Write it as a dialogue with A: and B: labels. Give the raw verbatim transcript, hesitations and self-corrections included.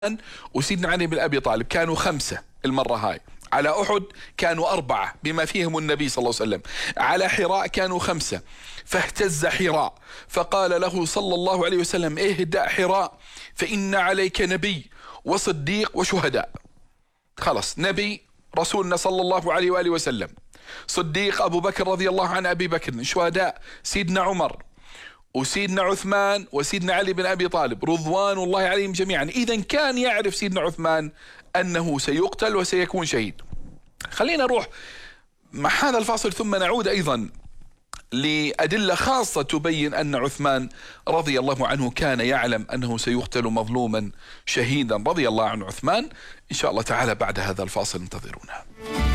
A: وسيدنا علي بن أبي طالب كانوا خمسة المرة هاي. على أحد كانوا أربعة بما فيهم النبي صلى الله عليه وسلم. على حراء كانوا خمسة، فاهتز حراء فقال له صلى الله عليه وسلم: اهدأ حراء فإن عليك نبي وصديق وشهداء. خلص، نبي رسولنا صلى الله عليه وآله وسلم، صديق أبو بكر رضي الله عن أبي بكر، شهداء سيدنا عمر وسيدنا عثمان وسيدنا علي بن أبي طالب رضوان الله عليهم جميعا. إذا كان يعرف سيدنا عثمان أنه سيقتل وسيكون شهيد. خلينا نروح مع هذا الفاصل ثم نعود أيضا لأدلة خاصة تبين أن عثمان رضي الله عنه كان يعلم أنه سيقتل مظلوما شهيدا رضي الله عن عثمان. إن شاء الله تعالى بعد هذا الفاصل انتظرونا.